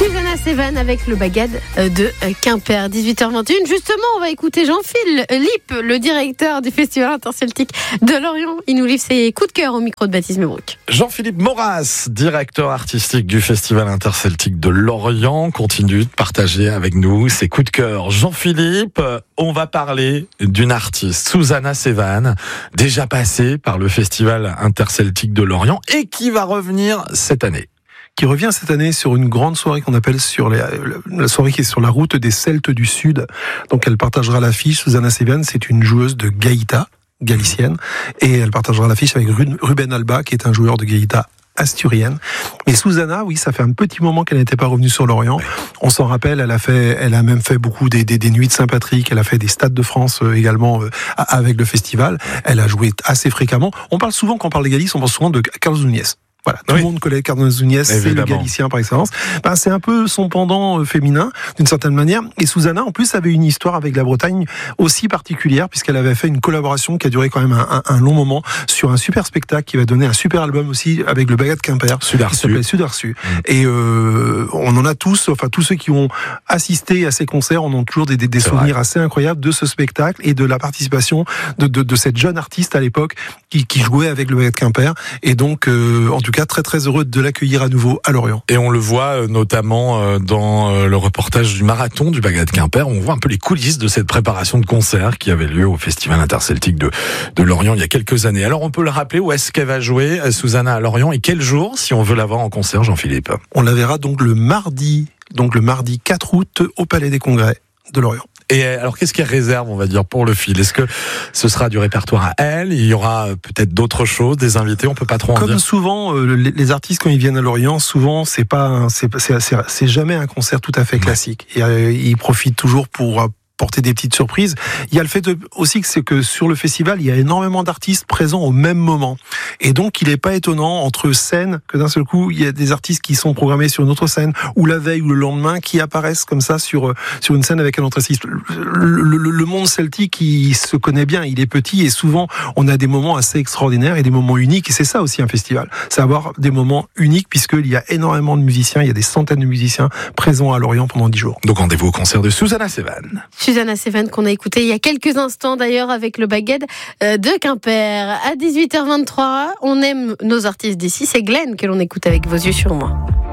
Susanna Sevan avec le Bagad de Quimper, 18h21. Justement, on va écouter Jean-Philippe Lippe, le directeur du Festival interceltique de Lorient. Il nous livre ses coups de cœur au micro de Baptiste Mebrouk. Jean-Philippe Maurras, directeur artistique du Festival interceltique de Lorient, continue de partager avec nous ses coups de cœur. Jean-Philippe, on va parler d'une artiste, Susanna Sevan, déjà passée par le Festival interceltique de Lorient et qui va revenir cette année. Qui revient cette année sur une grande soirée qu'on appelle la soirée qui est sur la route des Celtes du Sud. Donc elle partagera l'affiche. Susanna Sevan, c'est une joueuse de gaïta galicienne, et elle partagera l'affiche avec Ruben Alba, qui est un joueur de gaïta asturienne. Et Susanna, oui, ça fait un petit moment qu'elle n'était pas revenue sur Lorient. On s'en rappelle, elle a même fait beaucoup des nuits de Saint-Patrick, elle a fait des stades de France également avec le festival. Elle a joué assez fréquemment. On parle souvent, quand on parle de Galice, on parle souvent de Carlos Núñez. Voilà, tout le monde connaît Carlos Núñez, c'est le Galicien par excellence. C'est un peu son pendant féminin, d'une certaine manière. Et Susanna, en plus, avait une histoire avec la Bretagne aussi particulière, puisqu'elle avait fait une collaboration qui a duré quand même un long moment sur un super spectacle qui va donner un super album aussi avec le Bagad de Quimper, qui s'appelait Sud-Arsu. Et on en a tous, enfin tous ceux qui ont assisté à ces concerts, on a toujours des souvenirs assez incroyables de ce spectacle et de la participation de cette jeune artiste à l'époque qui jouait avec le Bagad de Quimper. Et donc, en tout cas, très très heureux de l'accueillir à nouveau à Lorient. Et on le voit notamment dans le reportage du marathon du Bagad de Quimper. On voit un peu les coulisses de cette préparation de concert qui avait lieu au Festival interceltique de Lorient il y a quelques années. Alors on peut le rappeler, où est-ce qu'elle va jouer, Susanna, à Lorient, et quel jour, si on veut la voir en concert, Jean-Philippe? On la verra donc le mardi 4 août au Palais des Congrès de Lorient. Et alors, qu'est-ce qu'elle réserve, on va dire, pour le fil? Est-ce que ce sera du répertoire à elle? Il y aura peut-être d'autres choses, des invités, on peut pas trop en dire. Comme souvent, les artistes, quand ils viennent à Lorient, souvent, c'est jamais un concert tout à fait classique. Et, ils profitent toujours pour porter des petites surprises. Il y a le fait aussi que sur le festival, il y a énormément d'artistes présents au même moment. Et donc, il n'est pas étonnant entre scènes que d'un seul coup, il y a des artistes qui sont programmés sur une autre scène, ou la veille ou le lendemain, qui apparaissent comme ça sur une scène avec un autre artiste. Le monde celtique, il se connaît bien, il est petit, et souvent, on a des moments assez extraordinaires et des moments uniques. Et c'est ça aussi un festival. C'est avoir des moments uniques, puisqu'il y a énormément de musiciens, il y a des centaines de musiciens présents à Lorient pendant 10 jours. Donc, rendez-vous au concert de Susanna Sevan. Susanna Sevan qu'on a écouté il y a quelques instants d'ailleurs avec le Bagad de Quimper. À 18h23, on aime nos artistes d'ici. C'est Glenn que l'on écoute avec Vos yeux sur moi.